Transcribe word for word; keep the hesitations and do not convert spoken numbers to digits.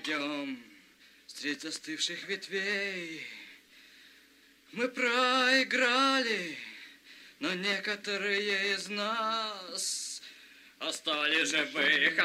дождем средь застывших ветвей. Мы проиграли, но некоторые из нас остались живых.